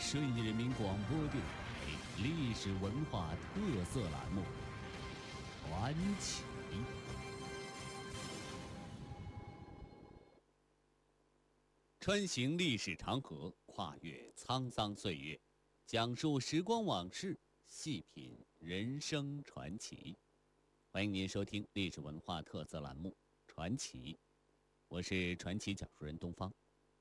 顺义人民广播电台历史文化特色栏目《传奇》。穿行历史长河，跨越沧桑岁月，讲述时光往事，细品人生传奇。欢迎您收听历史文化特色栏目《传奇》，我是传奇讲述人东方。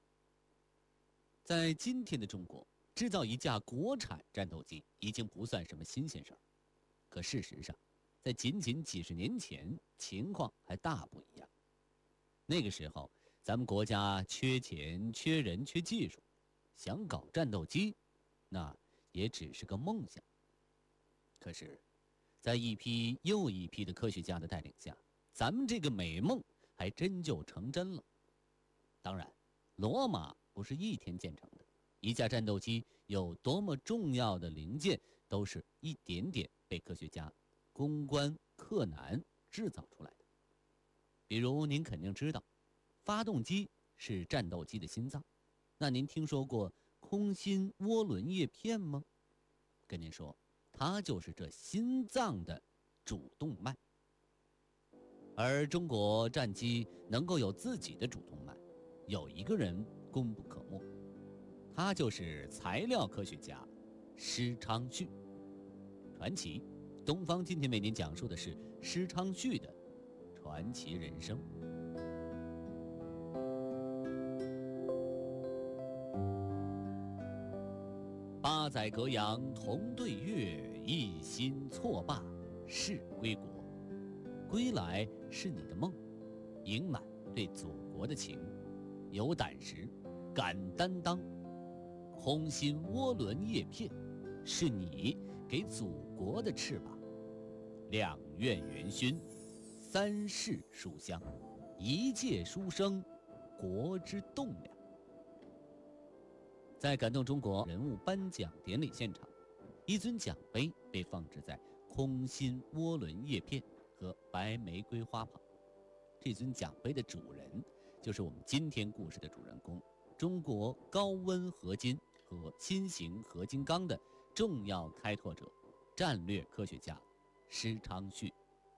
在今天的中国，制造一架国产战斗机已经不算什么新鲜事儿。可事实上，在仅仅几十年前，情况还大不一样。那个时候，咱们国家缺钱、缺人、缺技术，想搞战斗机，那也只是个梦想。可是，在一批又一批的科学家的带领下，咱们这个美梦还真就成真了。当然，罗马不是一天建成的，一架战斗机有多么重要的零件，都是一点点被科学家攻关克难制造出来的。比如您肯定知道，发动机是战斗机的心脏，那您听说过空心涡轮叶片吗？跟您说，它就是这心脏的主动脉。而中国战机能够有自己的主动脉，有一个人功不可没，他就是材料科学家施昌旭。传奇东方今天为您讲述的是施昌旭的传奇人生。八载隔洋同对月，一心错罢是归国。归来是你的梦，盈满对祖国的情，有胆识，敢担当。空心涡轮叶片，是你给祖国的翅膀。两院元勋，三世书香，一介书生，国之栋梁。在感动中国人物颁奖典礼现场，一尊奖杯被放置在空心涡轮叶片和白玫瑰花旁。这尊奖杯的主人就是我们今天故事的主人公，中国高温合金和新型合金钢的重要开拓者、战略科学家施昌旭。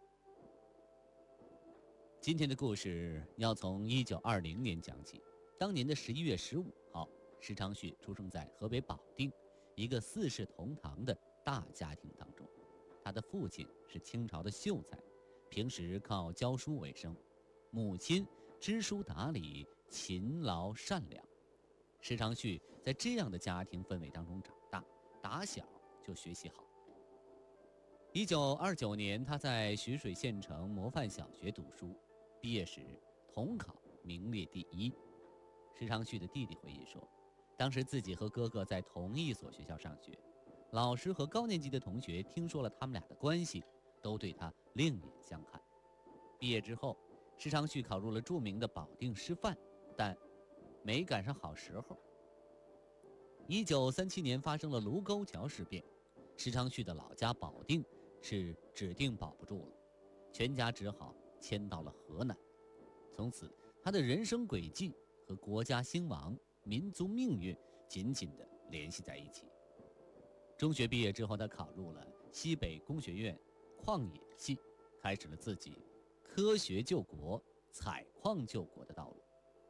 今天的故事要从1920年讲起。当年的11月15号，施昌旭出生在河北保定一个四世同堂的大家庭当中。他的父亲是清朝的秀才，平时靠教书为生，母亲知书达理，勤劳善良。施昌旭在这样的家庭氛围当中长大，打小就学习好。1929年，他在徐水县城模范小学读书，毕业时统考名列第一。施昌旭的弟弟回忆说，当时自己和哥哥在同一所学校上学，老师和高年级的同学听说了他们俩的关系，都对他另眼相看。毕业之后，施昌旭考入了著名的保定师范，但没赶上好时候。1937年发生了卢沟桥事变，施昌旭的老家保定是指定保不住了，全家只好迁到了河南。从此，他的人生轨迹和国家兴亡、民族命运紧紧地联系在一起。中学毕业之后，他考入了西北工学院矿冶系，开始了自己科学救国、采矿救国的道路。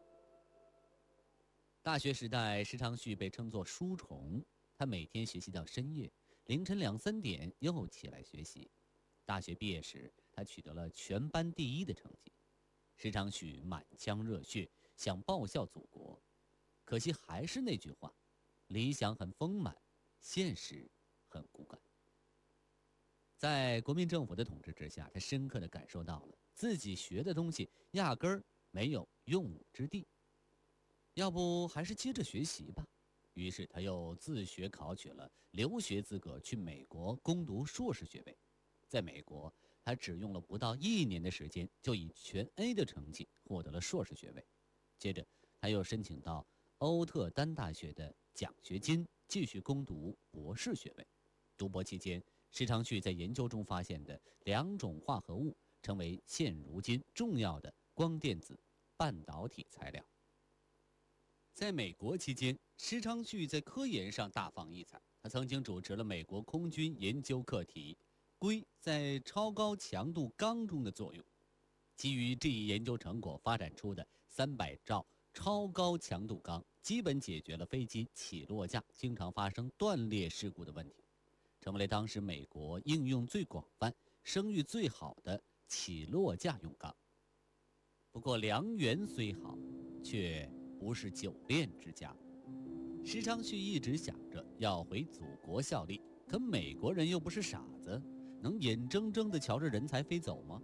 大学时代，施昌旭被称作书虫，他每天学习到深夜，凌晨2、3点又起来学习。大学毕业时，他取得了全班第一的成绩。施昌旭满腔热血，想报效祖国，可惜还是那句话，理想很丰满，现实很骨感。在国民政府的统治之下，他深刻地感受到了自己学的东西压根儿没有用武之地，要不还是接着学习吧。于是他又自学考取了留学资格，去美国攻读硕士学位。在美国，他只用了不到1年的时间，就以全 A 的成绩获得了硕士学位。接着他又申请到欧特丹大学的奖学金，继续攻读博士学位。读博期间，施昌旭在研究中发现的2种化合物，成为现如今重要的光电子半导体材料。 在美国期间，施昌旭在科研上大放异彩。他曾经主持了美国空军研究课题“硅在超高强度钢中的作用”。基于这一研究成果发展出的300兆超高强度钢，基本解决了飞机起落架经常发生断裂事故的问题，成为了当时美国应用最广泛、声誉最好的起落架用钢。不过良缘虽好，却不是久恋之家。施昌旭一直想着要回祖国效力，可美国人又不是傻子，能眼睁睁地瞧着人才飞走吗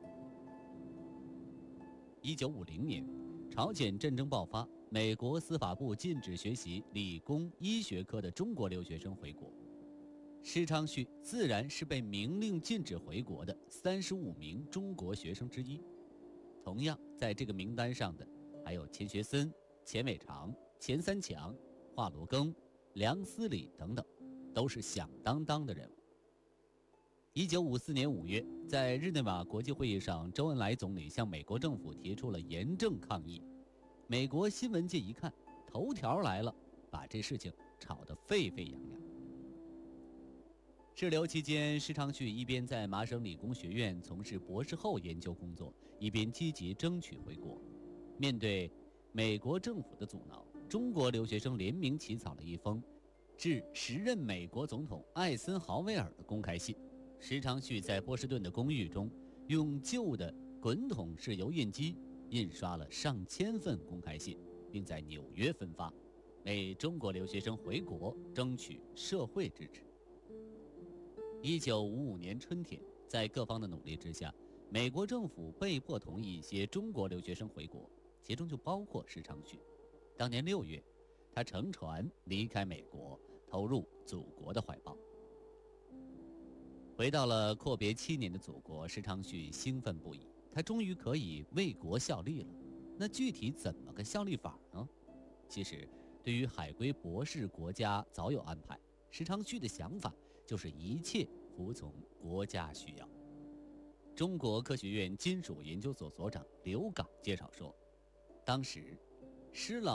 ？1950年，朝鲜战争爆发，美国司法部禁止学习理工医学科的中国留学生回国，施昌旭自然是被明令禁止回国的35名中国学生之一。同样在这个名单上的还有钱学森、钱伟长、钱三强、华罗庚、梁思礼等等，都是响当当的人物。1954年5月，在日内瓦国际会议上，周恩来总理向美国政府提出了严正抗议。美国新闻界一看，头条来了，把这事情炒得沸沸扬扬。滞留期间，施昌旭一边在麻省理工学院从事博士后研究工作，一边积极争取回国。面对美国政府的阻挠，中国留学生联名起草了一封致时任美国总统艾森豪威尔的公开信。施昌旭在波士顿的公寓中，用旧的滚筒式油印机印刷了上千份公开信，并在纽约分发，为中国留学生回国争取社会支持。1955年春天，在各方的努力之下，美国政府被迫同意一些中国留学生回国，其中就包括施昌旭。当年6月，他乘船离开美国，投入祖国的怀抱。回到了阔别7年的祖国，施昌旭兴奋不已，他终于可以为国效力了。那具体怎么个效力法呢？其实，对于海归博士国家早有安排，施昌旭的想法就是一切服从国家需要。中国科学院金属研究所所长刘岗介绍说，当时施老